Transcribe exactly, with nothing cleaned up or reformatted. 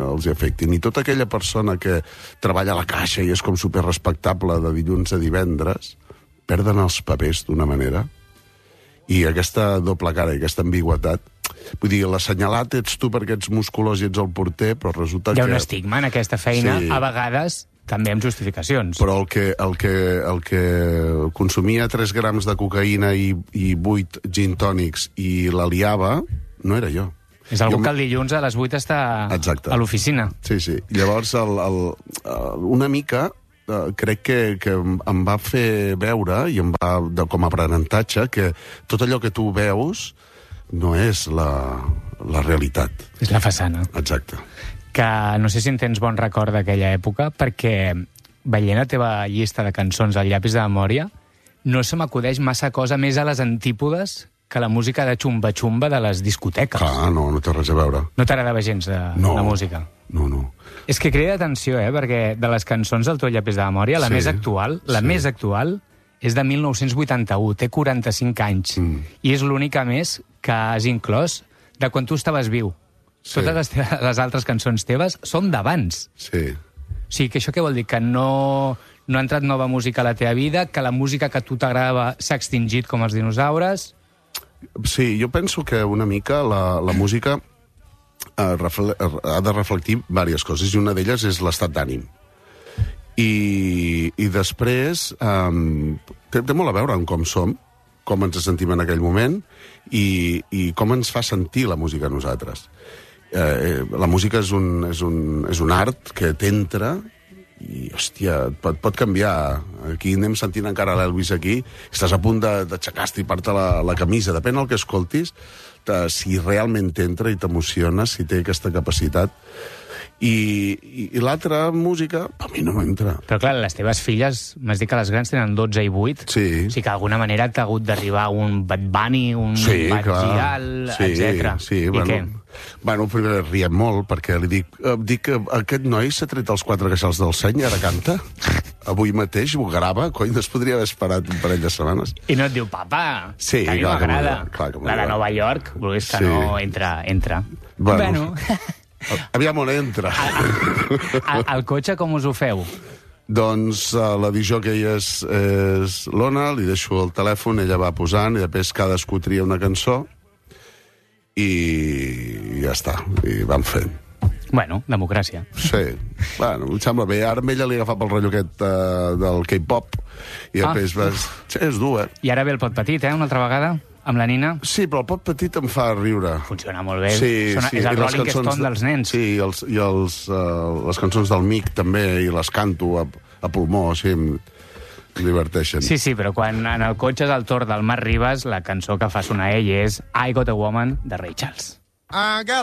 els afectin. I tota aquella persona que treballa a la caixa i és com superrespectable de dilluns a divendres, perden els papers d'una manera. I aquesta doble cara i aquesta ambigüetat, vull dir, l'assenyalat ets tu perquè ets musculós i ets el porter, però resulta que... Hi ha un estigma en aquesta feina, sí. A vegades també amb justificacions. Però el que, el que, el que consumia tres grams de cocaïna i, i vuit gin tònics i la liava, no era jo. És algú jo... que el dilluns a les vuit està Exacte. A l'oficina. Sí, sí. Llavors, el, el, una mica... Uh, crec que, que em va fer veure, i em va, de, com a aprenentatge, que tot allò que tu veus no és la, la realitat. És la façana. Exacte. Que no sé si en tens bon record d'aquella època, perquè veient la teva llista de cançons al llapis de memòria, no se m'acudeix massa cosa més a les antípodes que la música de xumba-xumba de les discoteques. Ah, no, no té res a veure. No t'agradava gens de, no, la música? No, no. És que crida atenció, eh, perquè de les cançons del teu llapis de memòria, la sí, més actual, la sí. més actual, és de mil nou-cents vuitanta-u, té quaranta-cinc anys, mm. i és l'única més que has inclòs de quan tu estaves viu. Sí. Totes les, teves, les altres cançons teves són d'abans. Sí. O sigui, que això què vol dir? Que no, no ha entrat nova música a la teva vida, que la música que a tu t'agradava s'ha extingit com els dinosaures... Sí, jo penso que una mica la, la música eh, refle ha de reflectir diverses coses, i una d'elles és l'estat d'ànim. I, i després eh, té, té molt a veure amb com som, com ens sentim en aquell moment, i, i com ens fa sentir la música a nosaltres. Eh, la música és un, és un, és un art que t'entra i, hòstia, pot, pot canviar. Aquí anem sentint encara l'Elvis aquí, estàs a punt d'aixecar-te i part la, la camisa, depèn del que escoltis, te, si realment t'entra i t'emociona, si té aquesta capacitat. I, i, i l'altra música, a mi no m'entra. Però clar, les teves filles, m'has dit que les grans tenen dotze i vuit, sí. O sigui que d'alguna manera t'ha hagut d'arribar un Bad Bunny, un sí, Bad Gyal, sí, etcètera. Sí, I bueno, què? Bueno, primer riem molt, perquè li dic, eh, dic que aquest noi s'ha tret els quatre queixals del seny i ara canta. Avui mateix ho grava, cony, no es podria haver esperat un parell de setmanes. I no et diu, papa, sí, que a mi m'agrada. La de Nova York, vulguis que sí. No, entra, entra. Bueno, bueno. Aviam on entra. Al, al cotxe com us ho feu? Doncs uh, la disjòquei és, és l'Ona, li deixo el telèfon, ella va posant, i després cadascú tria una cançó, i ja està, i van fent. Bueno, democràcia. Sí, bueno, em sembla bé. Ara amb ella li he agafat el rotllo aquest uh, del K-pop, i després ah. vas... Sí, és dur, eh? I ara ve el pot petit, eh, una altra vegada? Amb la Nina? Sí, però el pot petit em fa riure. Funciona molt bé. Sí, Sona, sí. És el Rolling Stone dels nens. Sí, i, els, i els, uh, les cançons del Mic també, i les canto a, a pulmó, sí, em diverteixen. Sí, sí, però quan en el cotxe és el torn del Marc Ribas, la cançó que fa sonar ell és I Got a Woman, de Ray Charles. I got